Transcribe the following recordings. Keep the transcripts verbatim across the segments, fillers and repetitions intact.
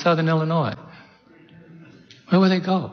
Southern Illinois. Where will they go?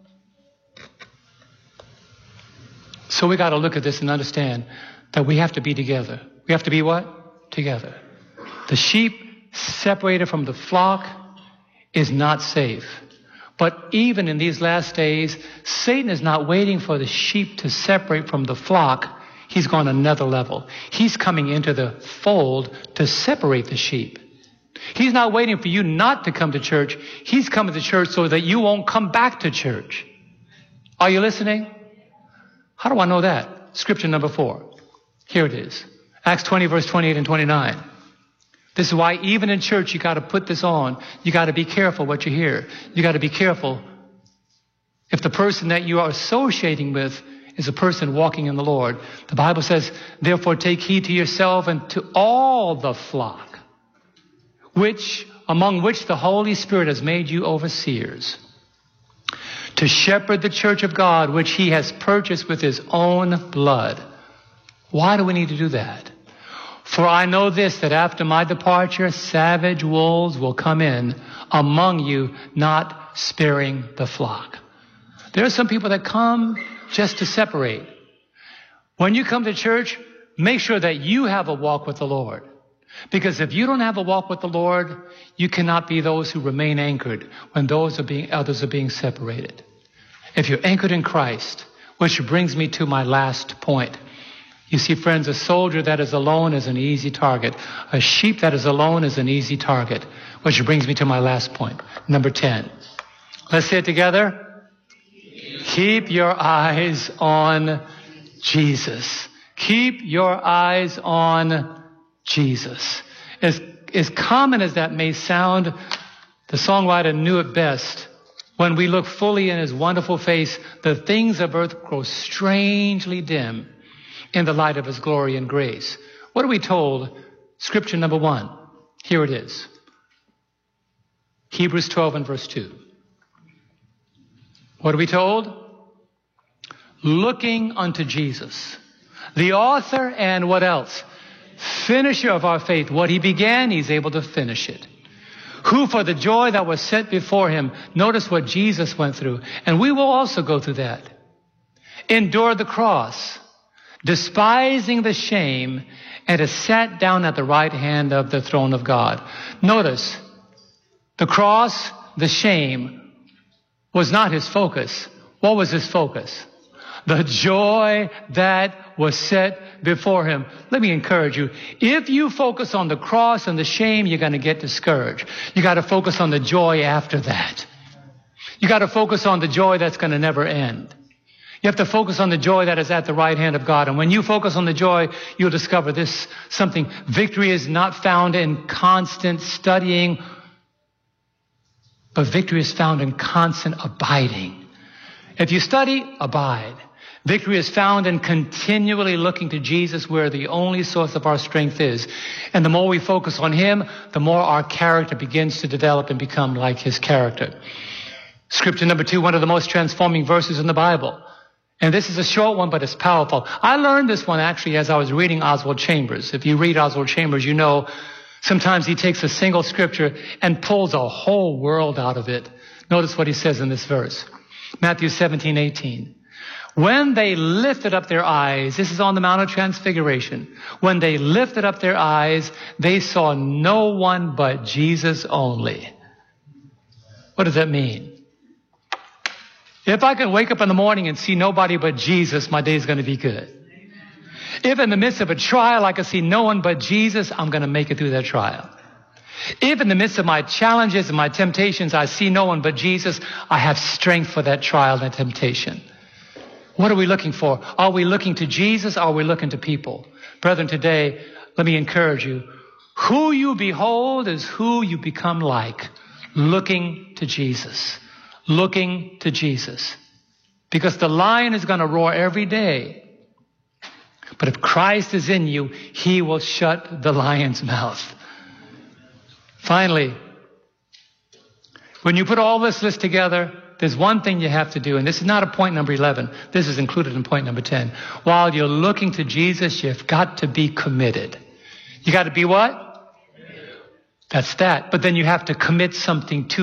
So we got to look at this and understand that we have to be together. We have to be what? Together. The sheep separated from the flock is not safe. But even in these last days, Satan is not waiting for the sheep to separate from the flock. He's gone another level. He's coming into the fold to separate the sheep. He's not waiting for you not to come to church. He's coming to church so that you won't come back to church. Are you listening? How do I know that? Scripture number four. Here it is. Acts twenty, verse twenty-eight and twenty-nine. This is why even in church you got to put this on. You got to be careful what you hear. You got to be careful if the person that you are associating with is a person walking in the Lord. The Bible says, therefore take heed to yourself and to all the flock, which among which the Holy Spirit has made you overseers, to shepherd the church of God, which he has purchased with his own blood. Why do we need to do that? For I know this, that after my departure, savage wolves will come in among you, not sparing the flock. There are some people that come just to separate. When you come to church, make sure that you have a walk with the Lord. Because if you don't have a walk with the Lord, you cannot be those who remain anchored when those are being, others are being separated. If you're anchored in Christ, which brings me to my last point. You see, friends, a soldier that is alone is an easy target. A sheep that is alone is an easy target, which brings me to my last point, number ten. Let's say it together. Keep your eyes on Jesus. Keep your eyes on Jesus. As, as common as that may sound, the songwriter knew it best. When we look fully in his wonderful face, the things of earth grow strangely dim in the light of his glory and grace. What are we told? Scripture number one. Here it is. Hebrews twelve and verse two. What are we told? Looking unto Jesus, the author and what else? Finisher of our faith. What he began, he's able to finish it. Who for the joy that was set before him, notice what Jesus went through, and we will also go through that. Endured the cross, despising the shame, and has sat down at the right hand of the throne of God. Notice, the cross, the shame, was not his focus. What was his focus? The joy that was set before him. Let me encourage you. If you focus on the cross and the shame, you're going to get discouraged. You got to focus on the joy after that. You got to focus on the joy that's going to never end. You have to focus on the joy that is at the right hand of God. And when you focus on the joy, you'll discover this something. Victory is not found in constant studying, but victory is found in constant abiding. If you study, abide. Victory is found in continually looking to Jesus, where the only source of our strength is. And the more we focus on him, the more our character begins to develop and become like his character. Scripture number two, one of the most transforming verses in the Bible. And this is a short one, but it's powerful. I learned this one actually as I was reading Oswald Chambers. If you read Oswald Chambers, you know sometimes he takes a single scripture and pulls a whole world out of it. Notice what he says in this verse. Matthew seventeen, eighteen. When they lifted up their eyes, this is on the Mount of Transfiguration. When they lifted up their eyes, they saw no one but Jesus only. What does that mean? If I can wake up in the morning and see nobody but Jesus, my day is going to be good. If in the midst of a trial I can see no one but Jesus, I'm going to make it through that trial. If in the midst of my challenges and my temptations I see no one but Jesus, I have strength for that trial and temptation. What are we looking for? Are we looking to Jesus? Or are we looking to people? Brethren, today, let me encourage you. Who you behold is who you become like. Looking to Jesus. Looking to Jesus. Because the lion is going to roar every day. But if Christ is in you, he will shut the lion's mouth. Finally, when you put all this list together, there's one thing you have to do, and this is not a point number eleven. This is included in point number ten. While you're looking to Jesus, you've got to be committed. You got to be what? That's that. But then you have to commit something to